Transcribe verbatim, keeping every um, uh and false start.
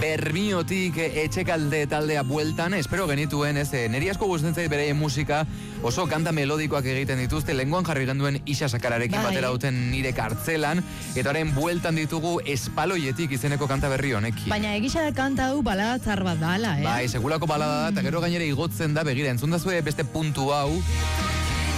Bermiotik etxekalde taldea bueltan, espero genituen, ez, neri asko gustatzen zait beraien musika, oso kanta melodikoak egiten dituzte, lenguan jarri duen Isa Sakararekin Bai. batera duten Nire kartzelan, eta orain bueltan ditugu Espaloietik izeneko kanta berri honekin. Baina egisa da kanta hau balada txar bat dala, eh? Bai, segulako balada da, eta gero gainera igotzen da, begira, entzun dazue beste puntu hau,